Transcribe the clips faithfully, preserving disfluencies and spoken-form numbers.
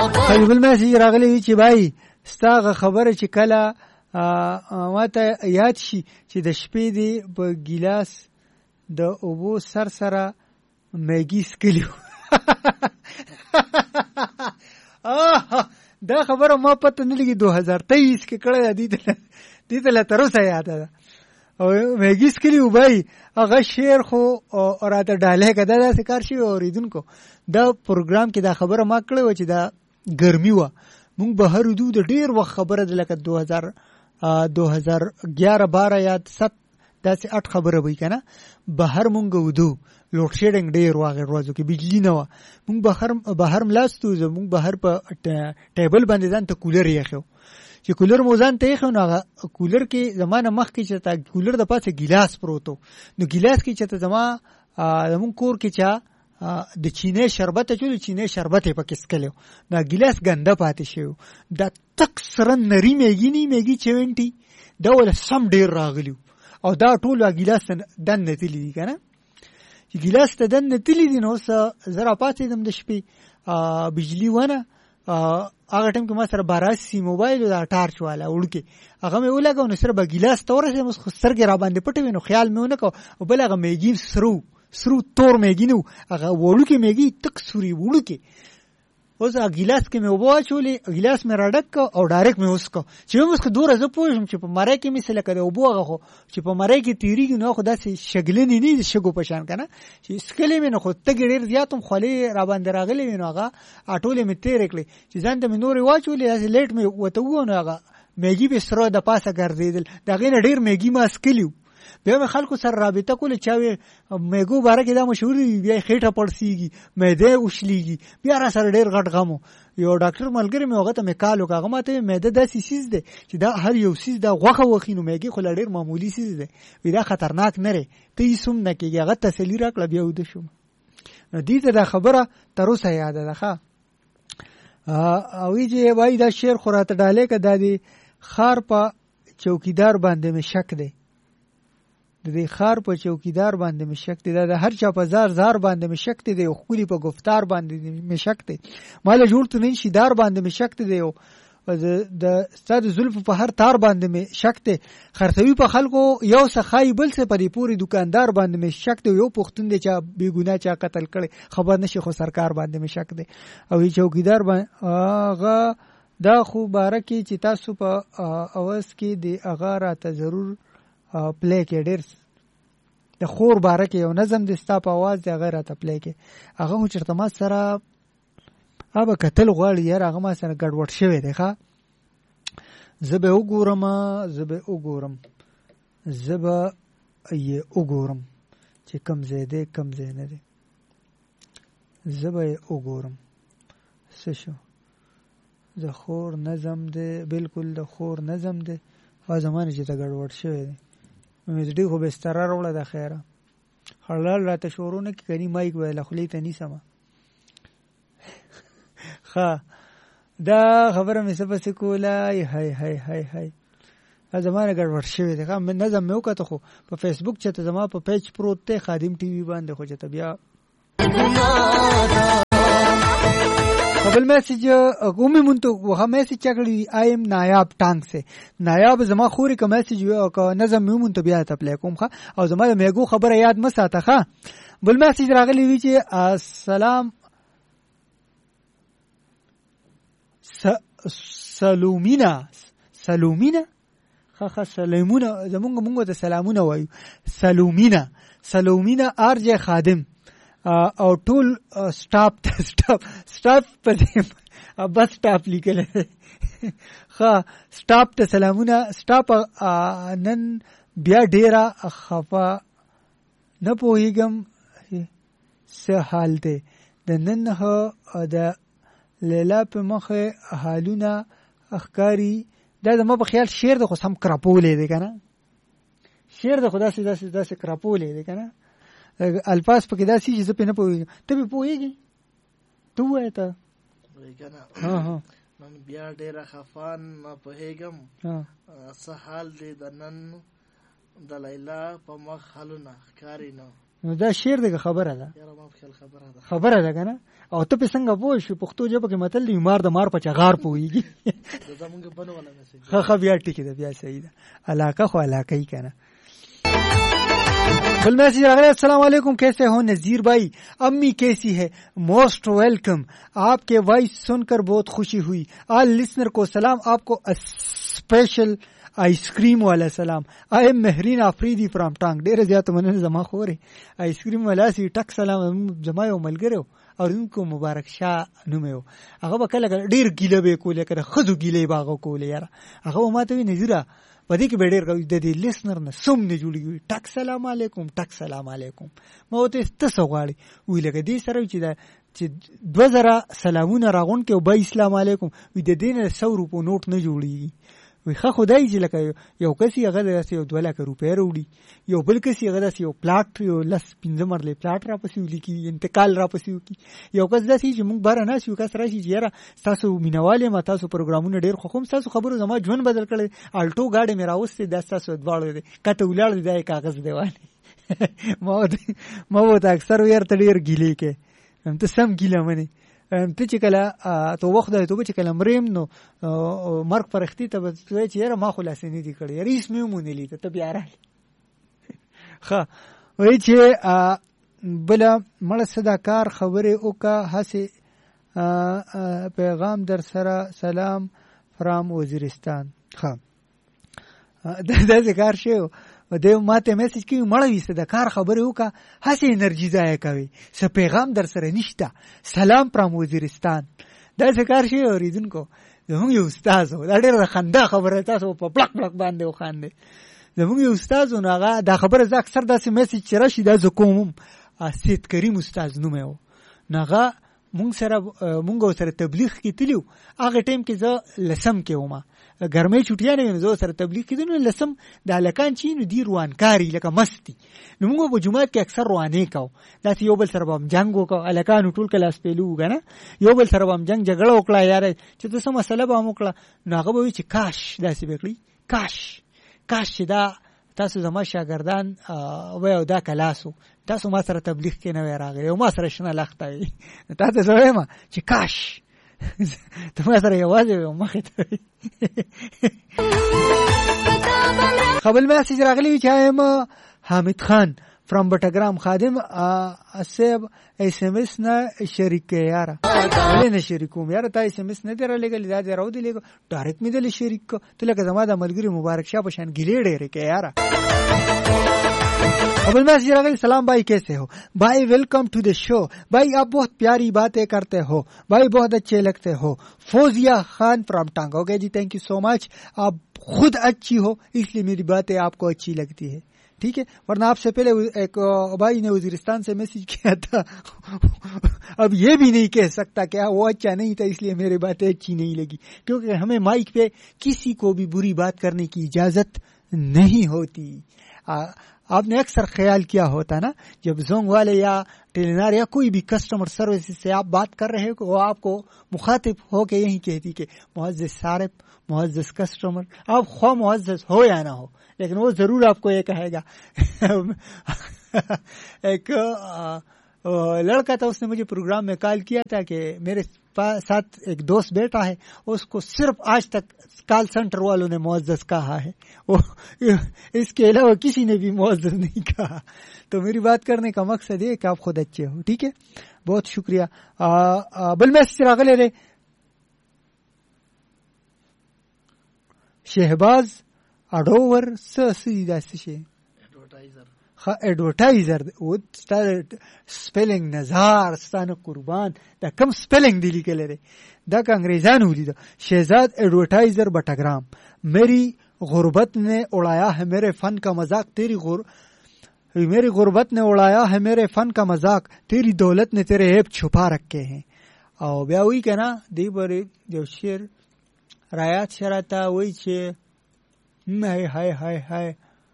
خو بل میسج راغلی وی چې بای ستاغه خبره چې کله ماته یاد شي چې د شپې دی په ګیلاس د اوبو سر سره میګي سکلیو. دا خبره ما پته نه لګي دو هزار تیئیس کې کړه دي دې ته لا تر اوسه یاد ده. او میګي سکلیو بای هغه شعر خو راته ډاله کده دا کار شي اوریدونکو دا پروګرام کې دا خبره ما کړې و چې دا ګرمي و مونږ بهر ودو د ډیر وخت خبره ده لکه دو هزار دو هزار گیارہ بارہ یا سات داسې اټ خبره وای کنه بهر مونږ ودو لوډ شیډینګ ډیر واغې ورځو کې بجلی نه و مونږ بهر بهر ملاستو زمونږ بهر په ټیبل باندې ځان ته کولر یې خو چې کولر مو ځان ته خو نه کولر کې زمانه مخ کې چې تا کولر د پاسه ګلاس پروتو نو ګلاس کې چې ته زما زمون کور کې چا د چینه شربت چې د چینه شربت په کې سکلو دا ګلاس ګنده پاتې شو دا تک سره نری میګی نه میګی چوینټي دا ول سم ډیر راغلیو او دا ټول ګلاس دن نتلی دي کنه چې ګلاس ته دن نتلی دي نو سره زرا پاتې دم د شپې بجلی ونه هغه ټیم کې ما سره باراسي موبایل دا ټارچ والا وړکه هغه مې ولګاو نو سره به ګلاس تورې مس خو سرګ را باندې پټوي نو خیال مې ونه کو او بل هغه میګی سرو سرو تور میګی نو هغه وړکه میګی تک سوري وړکه اوس هغه ګلاس کې مې وبو چولې ګلاس مې راډک او ډایرکټ مې وسکو چې موږ خو دوره زه پوښم چې په مړی کې مې سره کړو وبو هغه خو چې په مړی کې تیریږي نو خو داسې شګلنی نه شګو پشان کنه چې سکلې مې نو خو تګ ډیر زیاتم خولې را باندې راغلې نو هغه اټولې مې تیر کړې چې ځان ته مې نورې واچولې داسې لیټ مې وته وونه هغه میګي به سره د پاسه ګرځیدل دا غینه ډیر میګي ما سکلیو بیا مې خلکو سره رابطه کوله چاوي میګو باره کې دا مشهور دی بیا خېټه پړسیږي مې دې وشلېږي بیا را سره ډیر غټ غمو یو ډاکټر ملګری مې هغه ته مې کالو هغه ماته مې د داسې سیس دی چې دا هر یو سیس دا غوخه وخینو میګي خو ډیر معمولی سیس دی وی دا خطرناک نه ری ته یې سم نه کېږي هغه تسلی راکړه بیا ود شو نو دې ته دا خبره تر اوسه یاد ده ښه او یې وای دا شعر خوراته ډاله کده دی خار په چوکیدار باندې مې شک دی د دې خار په چوکیدار باندې مې شک دی د هر چا په زار زار باندې مې شک دی او خولي په گفتار باندې مې شک دی مال جوړ ته نه شي دار باندې مې شک دی او د ستاد زلف په هر تار باندې مې شک دی خرڅوي په خلکو یو سخای بل څه پرې پوری دکاندار باندې مې شک دی یو پښتون دی چې بے ګناه چا قتل کړي خبر نشي خو سرکار باندې مې شک دی او یې چوکیدار باندې هغه دا خو بارکی چې تاسو په اواز کې دی هغه راته ضرور پلی کې ډیر د خور باره کې یو نظم د ستا په आवाज د غیره ته پلی کې هغه چرته ما سره ابا کتل غواړي یار هغه ما سره ګډوډ شوی دی ښا زبه وګورم زبه وګورم زبه یې وګورم چې کم زیاده کم زینه دی زبه وګورم څه شو د خور نظم دی بالکل د خور نظم دی او زمانه چې ته ګډوډ شوی دی مې دې خو به ستاره وروړه د خیره حلال راته شورونه کې کني مایک ویل خو لیته نیسمه ها دا خبره مې څه پسې کوله هاي هاي هاي هاي زمانه ګډوډ شوی دی ښه نظم مې وکړه خو په فیسبوک چې ته زما په پیج پروت دی خادم ټي وي باندې خو چې ته بیا قبل मैसेज घूमे मुन तो वहाँ मैसेज चकड़ी आई एम नायाब टांग से नायाब जमा खोरी का मैसेज का नजम में मुन तो बिया था प्ले कोम खा और जमा मेगो खबर याद मस आता खा बुल मैसेज रागली विचे अस्सलाम सलूमिना सलूमिना खा खा सलूमिना जमुंग मुंगो तो सलामुना वायु सलूमिना सलूमिना आरजे खादिम او ټول سټاپ سټاپ سټاپ په بس سټاپ لیکل ښه سټاپ ته سلامونه سټاپ نن بیا ډیره خفا نه پوهیږم څه حال دی د نن هو د لیلا په مخه حالونه اخکاری دا زما په خیال شعر د خو سم کراپولې دی کنه شعر د خدا سي داسې داسې کراپولې دی کنه الفاظ پکې دا سي چې په نه پوهیږم ته به پوهیږي ته وایې ته ها ها نن بیا ډیره خفان نه پوهیږم څه حال دی د نن د لیلا په مخ حالونه ښکاري نه نو دا شعر دی خبره ده یاره ما خپل خبره ده خبره ده کنه او ته په څنګه پوه شو پښتو ژبه کې متل دی مار د مار په چغار پويږي دا زمونږ بنو ولا مسج خه خه بیا ټیک ده بیا صحیح ده علاقه خو علاقه ہی کنه بل मैसेज आ गया अस्सलाम वालेकुम कैसे हो नजीर भाई अम्मी कैसी है मोस्ट वेलकम आपके वॉइस सुनकर बहुत खुशी हुई ऑल लिसनर को सलाम आपको स्पेशल आइसक्रीम वाला सलाम आई एम महरीन आफरीदी फ्रॉम टांग डेरे ज्यादा मन जमा खो रे आइसक्रीम वाला सी टक सलाम जमा यो मलګرو او انکو مبارک شاه نومو هغه به کله ډیر ګیله به کوله کړه خزو ګیله باغ کوله یاره هغه ماته وی نذیره پدې کې ډېر د دې لیسنر نه سم نه جوړیږي ټک سلام علیکم ټک سلام علیکم ما ته تاسو غواړي وی لکه دې سره چې دا چې دوه زره سلامونه راغون کې او به اسلام علیکم وی د دې نه سو روپو نوٹ نه جوړیږي وی خو خدای چې لکه یو کسي هغه د یو دوه لک روپې وروړي یو بل کسي هغه د یو پلاټ یو لس پنځه مرلې پلاټ را پسې ولیکي انتقال را پسې وکي یو کس د چې موږ بار نه شو کس راشي چې یاره تاسو مینواله ما تاسو پروګرامونه ډېر خو کوم تاسو خبرو زما ژوند بدل کړي الټو گاډي مې راوستي د تاسو دواړو دي کته ولړ دی کاغذ دیوالي ما ما وته اکثر ورته ډېر ګیلې کې هم ته سم ګیله مني ته چې کله تو وخت دی ته چې کله مریم نو مرګ پرختی ته چې یاره ما خلاصې نه دي کړې یاره اسمه مونږ نه لیدل ته بیا راځي ښه وای چې بل مړ صداکار خبره وکا هسه پیغام در سره سلام فرام وزیرستان ښه دا ذکر شو و دیو ماته میسج کی مړوي صداکار خبره وکا هسه انرژي ځای کوي س پیغام در سره نشته سلام فرام وزیرستان دا ذکر شو اوریدونکو زموږ یو استاد دا ډېر خندا خبره تاسو په پلک پلک باندې وخاندې زموږ یو استاد نوغه دا خبره ز اکثر داسې میسج چې راشي دا زکوم اسید کریم استاد نومو نغه مونږ سره مونږ سره تبلیغ کیتلیو هغه ټیم کې زه لسم کې ومه ګرمه چټیانه نو زه سره تبلیغ کیدنو لسم د الکان چینو دی روانکاری لکه مستی نو موږ په جمعات کې اکثر روانه کاو دا یو بل سره بم جنگ وکاو الکان ټول کلاس پیلو غنه یو بل سره بم جنگ جګړه وکړه یار چې تاسو مسله به وکړه نو هغه به چې کاش داسې وکړي کاش کاش دا تاسو زما شاګردان وایو دا کلاسو تاسو ما سره تبلیغ کې نه راغلی او ما سره شنه لخته وي تاسو زه ما چې کاش ته ما سره یوازې مخې ته خبل میسج راغلی چې ایم حامد خان فرام بټګرام خادم اسب اس ام اس نه شریک یاره ولې نه شریکوم یاره تا اس ام اس نه درا لګل دا درو دی لګو ډایرکټ می دل شریک ته لکه زما د ملګری مبارک شاه په شان ګیلې ډېر کې یاره ابل मैसेज रागल सलाम भाई कैसे हो भाई वेलकम टू द शो भाई आप बहुत प्यारी बातें करते हो भाई बहुत अच्छे लगते हो फौजिया खान फ्रॉम टांग ओके जी थैंक यू सो मच आप खुद अच्छी हो इसलिए मेरी बातें आपको अच्छी लगती है ठीक है वरना आपसे पहले एक भाई ने वजीरिस्तान से मैसेज किया था अब ये भी नहीं कह सकता क्या वो अच्छा नहीं था इसलिए मेरी बातें अच्छी नहीं लगी क्योंकि हमें माइक पे किसी को भी बुरी बात करने की इजाजत नहीं होती आ, आपने अक्सर ख्याल किया होता ना जब जोंग वाले या टेलीनार या कोई भी कस्टमर सर्विस से आप बात कर रहे हो वो आपको मुखातिब हो के यही कहती कि मुअज़्ज़िज़ सारिफ मुअज़्ज़िज़ कस्टमर आप ख्वाह मुअज़्ज़िज़ हो या ना हो लेकिन वो जरूर आपको ये कहेगा एक लड़का था उसने मुझे प्रोग्राम में कॉल किया था कि मेरे साथ एक दोस्त बैठा है उसको सिर्फ आज तक कॉल सेंटर वालों ने मुअज़्ज़िज़ कहा है वो इसके अलावा किसी ने भी मुअज़्ज़िज़ नहीं कहा तो मेरी बात करने का मकसद ये कि आप खुद अच्छे हो ठीक है बहुत शुक्रिया बल मैसेज रागले रे शहबाज अडोवर सीधा से خا ایڈورټایزر او سپیلینګ نظر ستانه قربان دا کم سپیلینګ دی لیکل لري دا که انګریزانو لیدا شہزاد ایڈورټایزر بٹاګرام میری غربت نے اڑایا ہے میرے فن کا مذاق تیری غر میری غربت نے اڑایا ہے میرے فن کا مذاق تیری دولت نے تیرے عیب چھپا رکھے ہیں او بیا وی کنه دی پر جو شعر رایات شراتا وی چې هاي هاي هاي هاي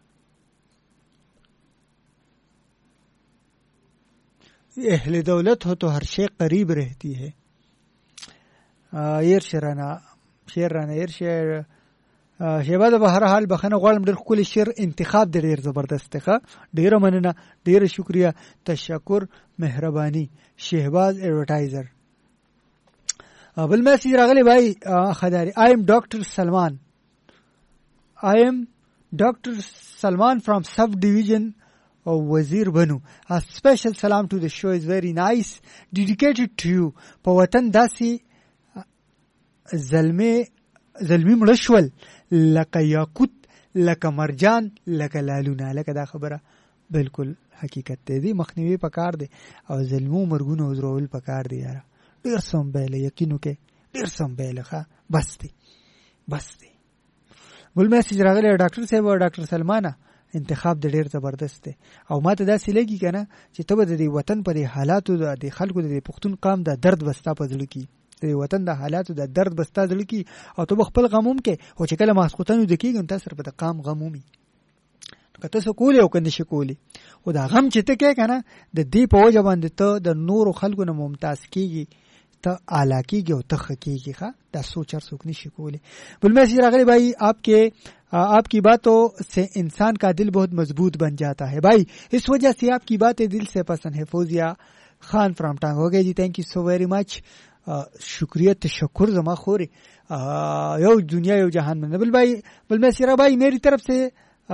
اہل دولت ہو تو ہر شے قریب رہتی ہے. ایر شرانا شیرانا ایر شیر شهباز په هر حال بخنه غواړم ډېر ښکلی شعر انتخاب دی ډېر زبردست دی ښه ډېره مننه ډېره شکریه تشکر مهرباني شهباز ایڈورټایزر. بل میسیج راغلی بھائی خداری I am Doctor Salman I am Doctor Salman from sub division of Wazir Banu. A special salam to the show is very nice dedicated to you. په وطن داسې زلمه زلمی مړشول لکه یاقوت لکه مرجان لکه لالونه لکه دا خبره بالکل حقیقت دی مخنیوي پکار دی او زلمو مرګونو وزرول پکار دی یاره ډیر سم بیل یقینو کې ډیر سم بیل ښه بس دی بس دی. بل میسیج راغلی ډاکټر صاحب او ډاکټر سلمانه انتخاب د ډیر زبردست دی او ماته داسې لګي کنه چې ته به د وطن په حالاتو د خلکو د پښتون قام د درد بستا په ځل کې د وطن د حالاتو د درد بستا ځل کې او ته خپل غموم کې او چې کله ماسختنو د کېږم تاسو په د قام غمومي کته سو کولې او کنه شکولې او دا غم چې ته کې کنه د دې په وجه باندې ته د نور خلکو نه ممتاز کیږي ته اعلی کیږي او ته خکیږي ښه دا سوچ هر څوک نشي کولی. بل میسیج راغلی بھائی آپ کے آپ کی باتوں سے انسان کا دل بہت مضبوط بن جاتا ہے بھائی اس وجہ سے آپ کی باتیں دل سے پسند ہے. فوزیہ خان فرام ٹانگ ہو گئے جی تھینک یو سو ویری مچ شکریہ تشکر زما خوري یو دنیا یو جہان میں. بل بھائی بل میسیج بھائی میری طرف سے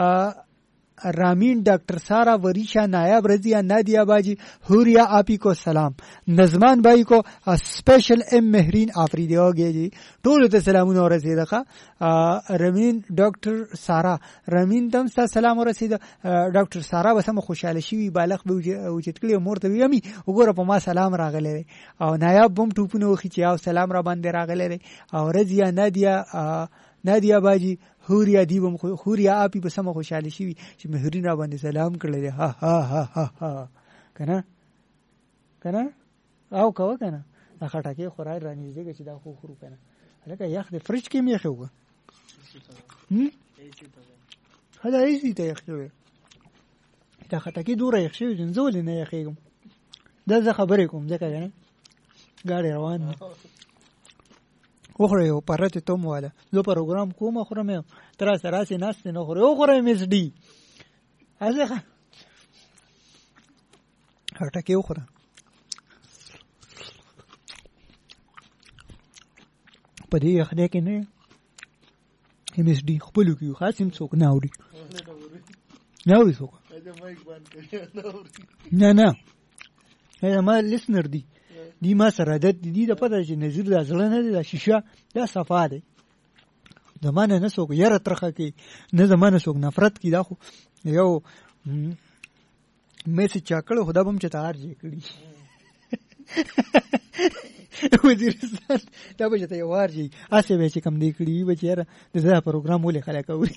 رامین ڈاکٹر سارا وریشا نایاب رضیہ نادیہ باجی حوریہ آپی کو سلام نظمان بھائی کو اسپیشل ایم مہرین آفریدی ہو گئے جی ټول ته سلامونه ورسېده. رامین ډاکټر سارا رامین تم ستا سلام ورسېده. ډاکټر سارا به سم خوشاله شي بالغ به وجود کړي مور ته ویمي وګوره په ما سلام راغلی او نایاب بم ټوپونه وخی چې او سلام را باندې راغلی او رضیہ نادیہ نادیہ باجی حوریا دی بم حوریا اپی په سم خوشاله شي چې مهرین را باندې سلام کړل ها ها ها ها ها کنه کنه او کو کنه اخټه کې خورای رانی دې چې دا خو خورو کنه لکه یخ د فرج کې میخه وګ هم هدا ایزی ته یخ وي دا خټه کې دوره یخ شي جنزول نه یخېږم دا زه خبرې کوم ځکه کنه ګاډي روان وخوره یو پرته ته مواله زه پروګرام کوم خورم تر سره سي ناس نه خوري او خورم اس ډي ازه هټه کې وخوره پدې اخنه کې نه ام اس ډي خپل کیو خاصم څوک نه اوري نه اوري څوک نه نه نه ما لیسنر دي دی ما سره د دې د پته چې نظر د ځل نه د شیشه دا صفه ده زمانه نه څوک یره ترخه کې نه زمانه څوک نفرت کې دا خو یو مې څه چاکړه خدا بم چې تار جې کړی وزیرستان دا به ته یو ورجی اسه به چې کم دی کړی به چیرې د زړه پروګرام ولې خلک اوري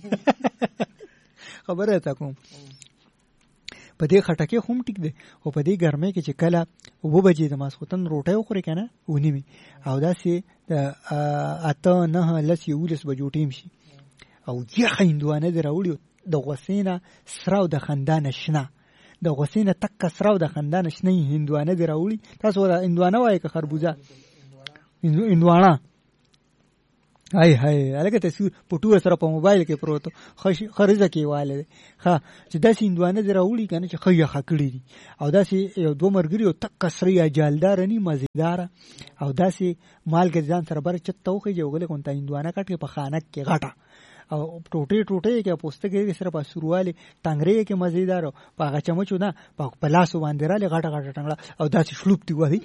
خبره تا کوم په دې خټکه خوم ټیک دی او په دې ګرمه کې چې کله وو بجې د ماسختن روټه وخوري کنه ونی می او داسې د اته نه لس یو لس بجو ټیم شي او ځخه هندوانه دراوړي د غوسینه سراو د خندانه شنه د غوسینه تک سراو د خندانه شنه هندوانه دراوړي تاسو دا هندوانه وای که خربوزه هندوانه هاي هاي الګه تاسو پټو سره په موبایل کې پروت خریزه کې واله ها چې داسې هندوانه دراوړي کنه چې خیا خکړي دي او داسې یو دوه مرګري او تک کسریا جالدار ني مزیدار او داسې مال کې ځان سره بر چتوخه جوړل کوم تا هندوانه کټ په خانک کې غټه او ټوټه ټوټه کې پوسټ کې سره په سرواله ټنګري کې مزیدار په هغه چمچو نه په پلاسو باندې را لغټه غټه ټنګړه او داسې شلوپ دی وای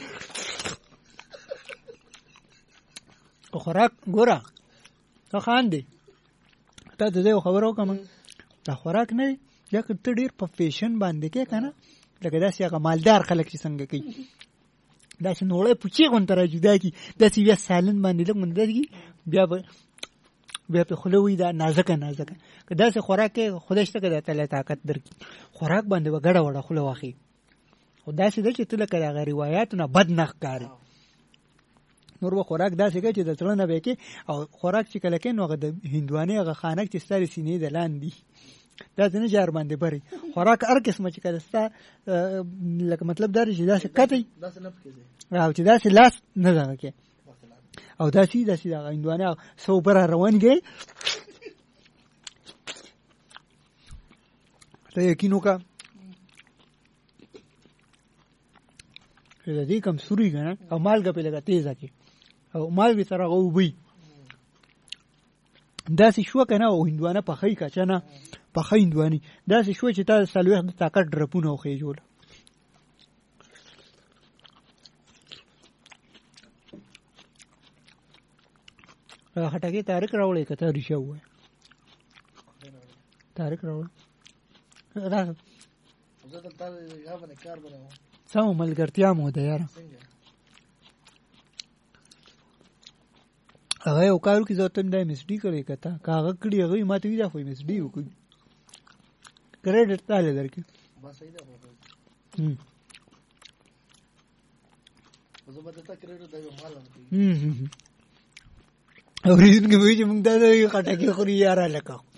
او خوراک ګوره ته خان دی ته دې خبرو کوم دا خوراک نه یا ته ډیر په فیشن باندې کې کنه لکه داسې هغه مالدار خلک چې څنګه کوي داسې نوړې پوچی غونډه راځي دا کی داسې بیا سالن باندې لګون دږي بیا بیا په خلوی دا نازک نازک که داسې خوراک خودش ته د تعالی طاقت درکې خوراک باندې وګړه وړه خلو واخی او داسې د چې تل کړه غ روایتونه بد نخ کاری نور و خوراک داسې کې چې د تلنه به کې او خوراک چې کله کې نو د هندوانه غ خانک چې ستاري سینې د لاندې دا څنګه جار باندې بری خوراک هر قسمه چې کله ستا لکه مطلب دا چې داسې کټي داسې نه پکې او چې داسې لاس نه ځه کې او داسې داسې د هندوانه سو پر روانږي ته یقین وکړه چې د دې کم سوري که نه او مالګه پې لږه تیزه کړي او مالګې سره هغه اوبه داسې شوه که نه او هندوانه پخی کچه نه پخه هندواني داسې شوه چې تا څلوېښت د طاقت ډرپونه وخېجوله خټکی طارق راوړی که ته ریشه ووایه طارق راوړی سمه ملګرتیا مو ده یاره هغه یو کار وکړي زه ورته دا ایم ایس ډي کړی که ته که هغه کړي هغوی ما ته وي دا خو ایم ایس ډي وکړي کریډټ تاله درکړي اورېدونکي به وایي چې موږ دا خټکي خوري یاره لکه